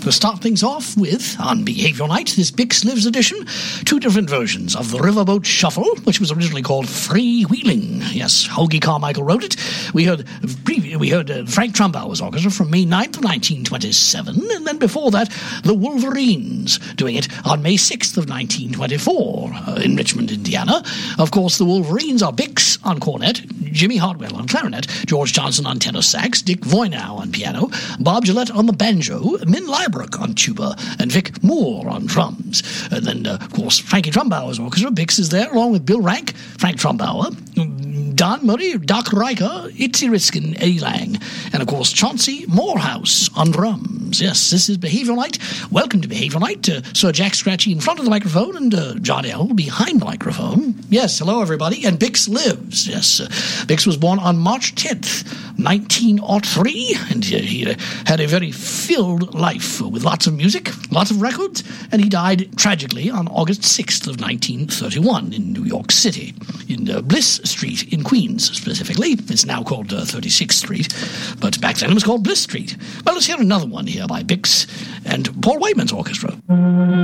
We'll start things off with, on Behavioural Night, this Bix Lives edition, two different versions of the Riverboat Shuffle, which was originally called Freewheeling. Yes, Hoagie Carmichael wrote it. We heard Frank Trumbauer's orchestra from May 9th of 1927, and then before that, the Wolverines, doing it on May 6th of 1924 in Richmond, Indiana. Of course, the Wolverines are Bix on cornet, Jimmy Hartwell on clarinet, George Johnson on tenor sax, Dick Voynow on piano, Bob Gillette on the banjo, Min Liebrook on tuba, and Vic Moore on drums. And then, of course, Frankie Trumbauer's orchestra. Bix is there, along with Bill Rank, Frank Trumbauer, Don Murray, Doc Riker, Itzy Riskin, Eddie Lang, and, of course, Chauncey Morehouse on drums. Yes, this is Behavioural Night. Welcome to Behavioural Night. Sir Jack Scratchy in front of the microphone and John L. behind the microphone. Yes, hello, everybody. And Bix lives. Yes, Bix was born on March 10th, 1903, and he had a very filled life with lots of music, lots of records, and he died tragically on August 6th of 1931 in New York City, in Bliss Street in Queens, specifically. It's now called 36th Street, but back then it was called Bliss Street. Well, let's hear another one here by Bix and Paul Whiteman's orchestra.